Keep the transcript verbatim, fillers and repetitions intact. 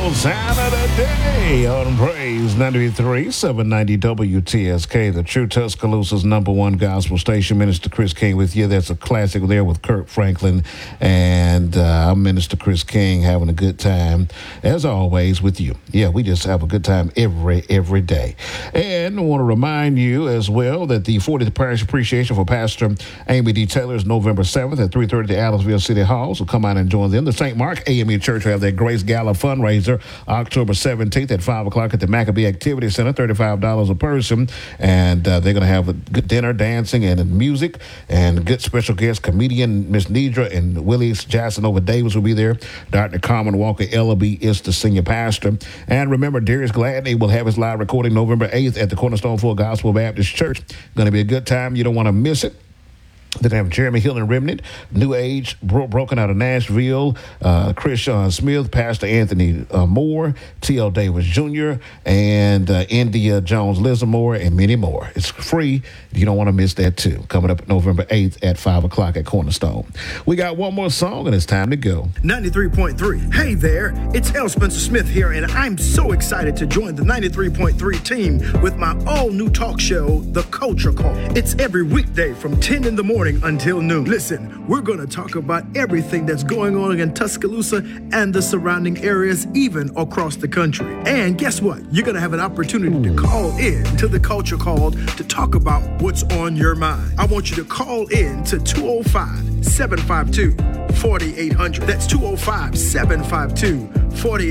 Saturday on Praise ninety-three, seven ninety W T S K, the true Tuscaloosa's number one gospel station. Minister Chris King with you. That's a classic there with Kirk Franklin. And uh, I'm Minister Chris King having a good time, as always, with you. Yeah, we just have a good time every, every day. And I want to remind you as well that the fortieth Parish Appreciation for Pastor Amy D. Taylor is November seventh at three thirty at Allisville City Hall. So come out and join them. The Saint Mark A M E Church will have their Grace Gala fundraiser October seventeenth at five o'clock at the Maccabee Activity Center, thirty-five dollars a person. And uh, they're going to have a good dinner, dancing, and music. And good special guest comedian Miss Nidra and Willie Jackson over Davis will be there. Doctor Carmen Walker Ellaby is the senior pastor. And remember, Darius Gladney will have his live recording November eighth at the Cornerstone Full Gospel Baptist Church. Going to be a good time. You don't want to miss it. Then have Jeremy Hill and Remnant, New Age, bro- broken out of Nashville, uh, Chris Sean Smith, Pastor Anthony uh, Moore, T L Davis Junior, and uh, India Jones Lizamore, and many more. It's free. You don't want to miss that, too. Coming up November eighth at five o'clock at Cornerstone. We got one more song, and it's time to go. ninety-three point three. Hey there, it's L. Spencer Smith here, and I'm so excited to join the ninety-three point three team with my all-new talk show, The Culture Call. It's every weekday from ten in the morning until noon. Listen, we're going to talk about everything that's going on in Tuscaloosa and the surrounding areas, even across the country. And guess what? You're going to have an opportunity to call in to the Culture Call to talk about what's on your mind. I want you to call in to two oh five, seven five two, four eight zero zero. That's two oh five, seven five two, four eight zero zero.